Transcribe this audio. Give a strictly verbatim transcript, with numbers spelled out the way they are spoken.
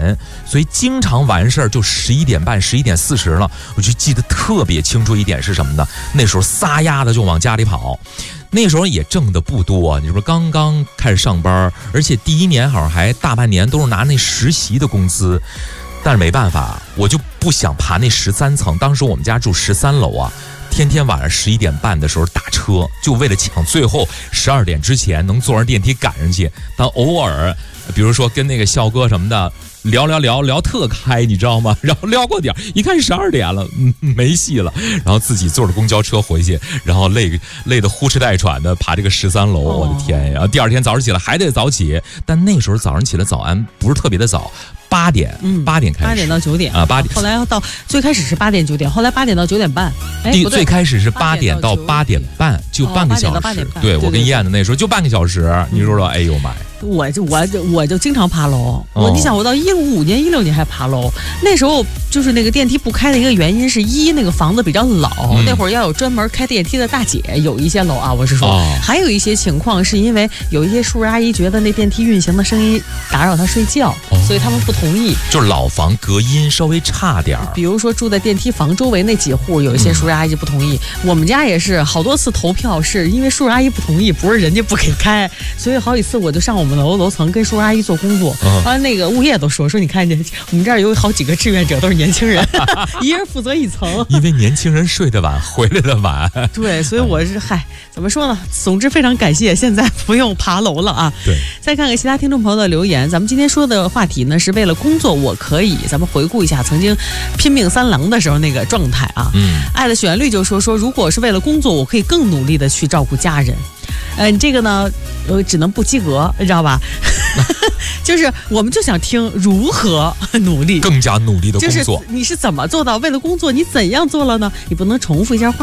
人，所以经常完事儿就十一点半、十一点四十了。我就记得特别清楚一点是什么呢？那时候撒丫子就往家里跑。那时候也挣的不多，你说刚刚开始上班，而且第一年好像还大半年都是拿那实习的工资。但是没办法，我就不想爬那十三层。当时我们家住十三楼啊，天天晚上十一点半的时候打车，就为了抢最后十二点之前能坐上电梯赶上去。但偶尔，比如说跟那个笑哥什么的聊聊聊聊特开，你知道吗？然后聊过点，一看十二点了，嗯，没戏了。然后自己坐着公交车回去，然后累累得呼哧带喘的爬这个十三楼，我的天呀！然后第二天早上起来还得早起，但那时候早上起来早安不是特别的早。八点，嗯，八点开始， 八点到九点啊，八点。 后来到最开始是八点九点，后来八点到九点半。哎，不对， 最开始是八点到八点半，就半个小时。对，我跟燕子那时候就半个小时，你说说，哎呦妈呀！ 我就我就我就经常爬楼。我你想，我到一五年、一六年还爬楼，那时候就是那个电梯不开的一个原因是一那个房子比较老，那会儿要有专门开电梯的大姐，有一些楼啊，我是说，还有一些情况是因为有一些叔叔阿姨觉得那电梯运行的声音打扰他睡觉，所以他们不同意。 就是老房隔音稍微差点儿， 比如说住在电梯房周围那几户，有一些叔叔阿姨不同意。嗯、我们家也是好多次投票，是因为叔叔阿姨不同意，不是人家不给开，所以好几次我就上我们楼楼层跟叔叔阿姨做工作。嗯、啊，那个物业都说说，你看这我们这儿有好几个志愿者都是年轻人，一人负责一层。 因为年轻人睡得晚，回来的晚。 对，所以我是嗨，怎么说呢？总之非常感谢，现在不用爬楼了啊。 对， 再看看其他听众朋友的留言，咱们今天说的话题呢是为了工作。我可以，咱们回顾一下曾经拼命三郎的时候那个状态啊。嗯，爱的旋律就说说，如果是为了工作，我可以更努力的去照顾家人。呃，这个呢，呃，只能不及格，你知道吧？就是我们就想听如何努力， 更加努力的工作。 就是你是怎么做到？为了工作，你怎样做了呢？你不能重复一下话。